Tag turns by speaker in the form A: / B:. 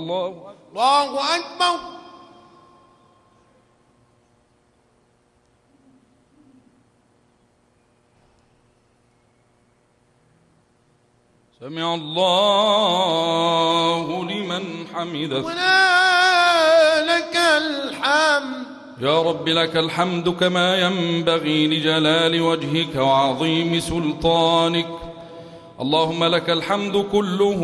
A: الله أكبر.
B: سمع الله لمن حمده.
A: ربنا لك الحمد.
B: يا رب لك الحمد كما ينبغي لجلال وجهك وعظيم سلطانك. اللهم لك الحمد كله